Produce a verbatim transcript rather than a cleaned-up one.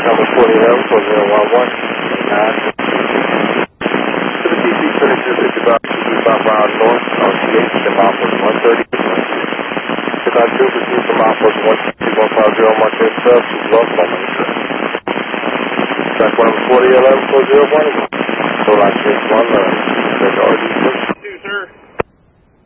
number forty eleven, four zero one one. nine. To the T C thirty-two fifty-five, fifty-five miles north, on T H, the mile was one thirty. Goodnight two, proceed to mile was one sixty, one fifty, Montana twelve, to Bluff, moment, sir. Track one forty eleven, four zero one. Full line six one, uh, R D six.